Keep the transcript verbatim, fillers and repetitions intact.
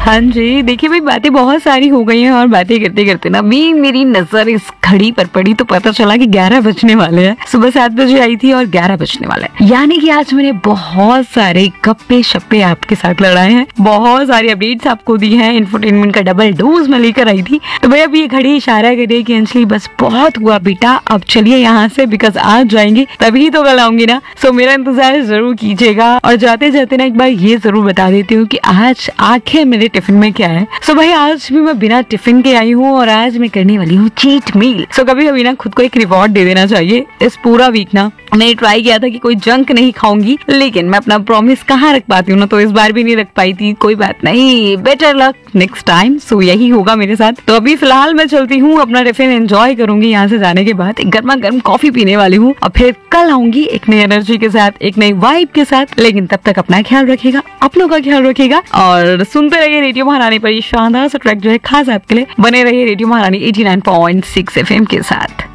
हाँ जी, देखिए भाई बातें बहुत सारी हो गई हैं और बातें करते करते ना भी मेरी नजर इस घड़ी पर पड़ी तो पता चला कि ग्यारह बजने वाले हैं। सुबह सात बजे आई थी और ग्यारह बजने वाले हैं, यानी कि आज मैंने बहुत सारे गप्पे शप्पे आपके साथ लड़ाए हैं, बहुत सारी अपडेट्स आपको दी हैं, इंफोटेनमेंट का डबल डोज में लेकर आई थी। तो भाई अब ये घड़ी इशारा करे कि अंजलि बस बहुत हुआ बेटा, अब चलिए यहाँ से, बिकॉज आज जाएंगी तभी तो कल आऊंगी ना। सो मेरा इंतजार जरूर कीजिएगा और जाते जाते ना एक बार ये जरूर बता देती हूँ कि आज आखिर मेरे टिफिन में क्या है। सो भाई आज भी मैं बिना टिफिन के आई हूँ और आज मैं करने वाली हूँ चीट मील। सो कभी कभी ना खुद को एक रिवॉर्ड दे देना चाहिए। इस पूरा वीक ना मैंने ट्राई किया था कि कोई जंक नहीं खाऊंगी, लेकिन मैं अपना प्रॉमिस कहाँ रख पाती हूँ ना, तो इस बार भी नहीं रख पाई थी। कोई बात नहीं, बेटर लक नेक्स्ट टाइम। सो यही होगा मेरे साथ। तो अभी फिलहाल मैं चलती हूँ, अपना टिफिन एंजॉय करूंगी। यहाँ से जाने के बाद एक गर्मा गर्म कॉफी पीने वाली हूँ और फिर कल आऊंगी एक नई एनर्जी के साथ, एक नई वाइब के साथ। लेकिन तब तक अपना ख्याल रखिएगा, अपनों का ख्याल रखिएगा और सुनते रहिए रेडियो महारानी पर। ये शानदार सा ट्रैक जो है खास आपके लिए। बने रहिए रेडियो महारानी eighty nine point six F M के साथ।